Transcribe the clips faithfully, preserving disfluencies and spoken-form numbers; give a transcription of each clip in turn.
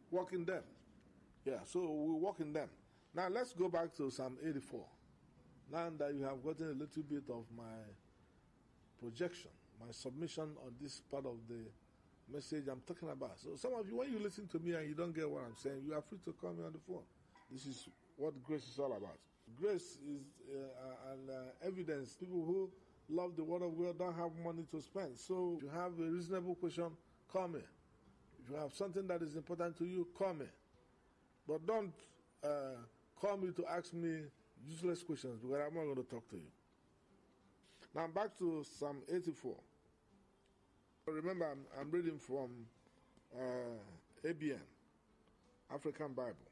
walk in them. Yeah, so we walk in them. Now let's go back to Psalm eighty-four. Now that you have gotten a little bit of my projection, my submission on this part of the message I'm talking about. So some of you, when you listen to me and you don't get what I'm saying, you are free to call me on the phone. This is what grace is all about. Grace is uh, an uh, evidence. People who love the word of God don't have money to spend. So if you have a reasonable question, call me. If you have something that is important to you, call me. But don't uh, call me to ask me useless questions, because I'm not going to talk to you. Now back to Psalm eighty-four. Remember, I'm, I'm reading from uh, A B N, African Bible.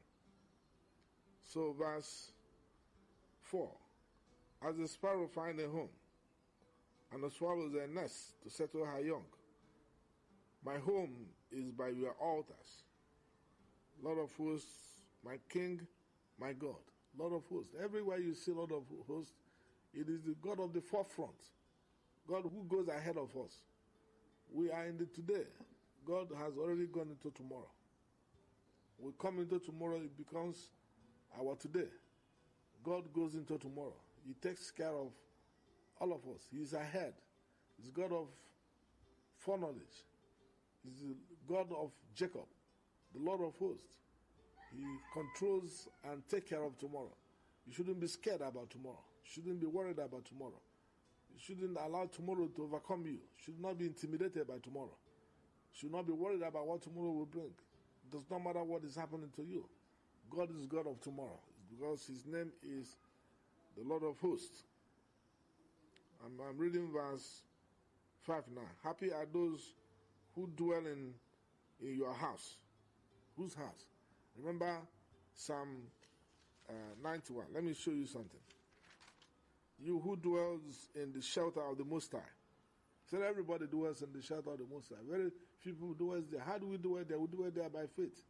So verse four. As the sparrow finds a home, and the swallows a nest to settle her young, my home is by your altars. Lord of hosts, my King, my God. Lord of hosts. Everywhere you see Lord of hosts, it is the God of the forefront. God who goes ahead of us. We are in the today. God has already gone into tomorrow. We come into tomorrow, it becomes our today. God goes into tomorrow. He takes care of all of us. He is ahead. He's God of foreknowledge. He's the God of Jacob, the Lord of hosts. He controls and takes care of tomorrow. You shouldn't be scared about tomorrow. You shouldn't be worried about tomorrow. You shouldn't allow tomorrow to overcome you. You should not be intimidated by tomorrow. You should not be worried about what tomorrow will bring. It does not matter what is happening to you. God is God of tomorrow, because his name is the Lord of hosts. I'm, I'm reading verse five now. Happy are those who dwell in, in your house. Whose house? Remember Psalm uh, ninety-one. Let me show you something. You who dwells in the shelter of the Most High. So everybody dwells in the shelter of the Most High. Very few people dwell there. How do we dwell there? We dwell there by faith.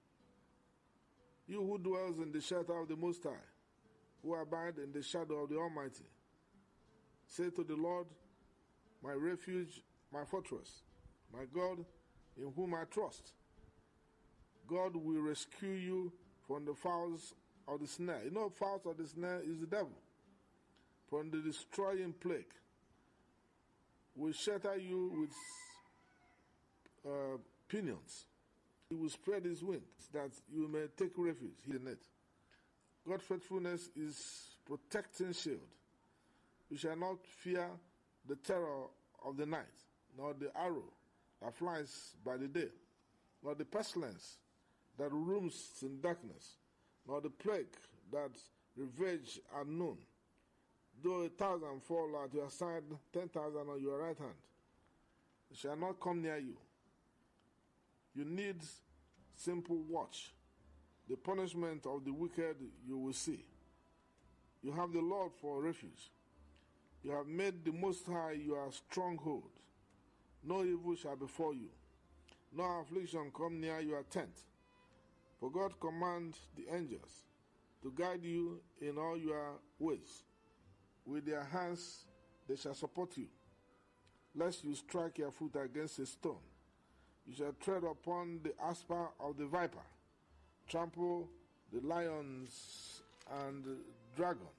You who dwells in the shelter of the Most High, who abide in the shadow of the Almighty, say to the Lord, my refuge, my fortress, my God, in whom I trust. God will rescue you from the fowls of the snare. You know, fowls of the snare is the devil. From the destroying plague. Will shelter you with uh, pinions. He will spread his wings that you may take refuge in it. God's faithfulness is protecting shield. You shall not fear the terror of the night, nor the arrow that flies by the day, nor the pestilence that roams in darkness, nor the plague that ravages at noon. Though a thousand fall at your side, ten thousand on your right hand, it shall not come near you. You need simple watch. The punishment of the wicked you will see. You have the Lord for refuge. You have made the Most High your stronghold. No evil shall befall you, no affliction come near your tent. For God commands the angels to guide you in all your ways. With their hands they shall support you, lest you strike your foot against a stone. You shall tread upon the asper of the viper, trample the lions and the dragon.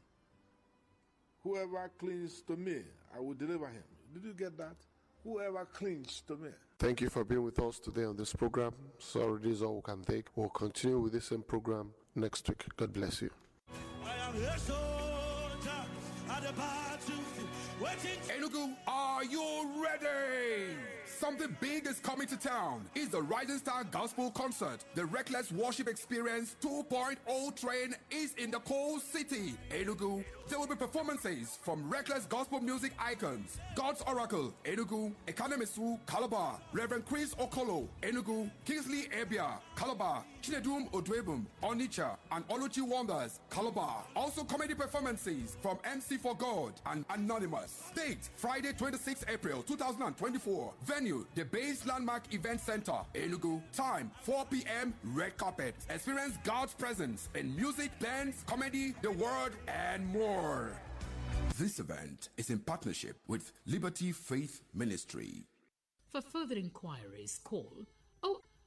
Whoever clings to me, I will deliver him. Did you get that? Whoever clings to me. Thank you for being with us today on this program. Sorry, this is all we can take. We'll continue with the same program next week. God bless you. I am a soldier at the battlefield, waiting. Enugu, are you ready? Something big is coming to town. It's the Rising Star Gospel Concert. The Reckless Worship Experience two point oh train is in the cold city, Enugu. There will be performances from Reckless Gospel music icons, God's Oracle, Enugu, Ekanemesu, Calabar, Reverend Chris Okolo, Enugu, Kingsley Ebia, Calabar, Chinedum Odwebum, Onitsha, and Oluchi Wonders, Calabar. Also comedy performances from M C for God and Anonymous. Date, Friday twenty-sixth April two thousand twenty-four. Venue, the Base Landmark Event Center, Enugu. Time, four p.m. Red carpet. Experience God's presence in music, dance, comedy, the word, and more. This event is in partnership with Liberty Faith Ministry. For further inquiries, call